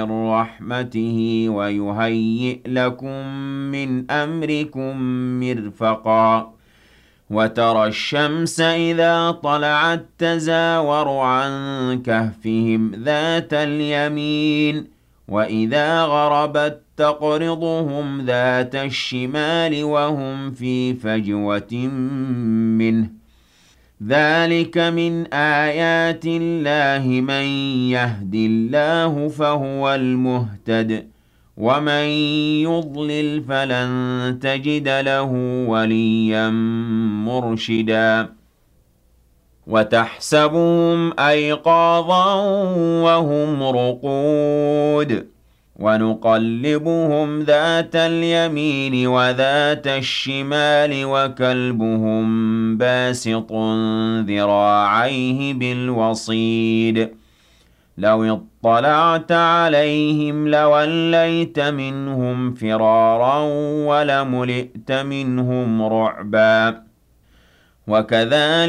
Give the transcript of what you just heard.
من رحمته ويهيئ لكم من أمركم مرفقا وترى الشمس إذا طلعت تزاور عن كهفهم ذات اليمين وإذا غربت تقرضهم ذات الشمال وهم في فجوة منه ذلك من آيات الله من يهد الله فهو المهتد ومن يضلل فلن تجد له وليا مرشدا وتحسبهم أيقاظا وهم رقود ونقلبهم ذات اليمين وذات الشمال وكلبهم باسط ذراعيه بالوصيد لو اطلعت عليهم لوليت منهم فرارا ولملئت منهم رعبا وكذلك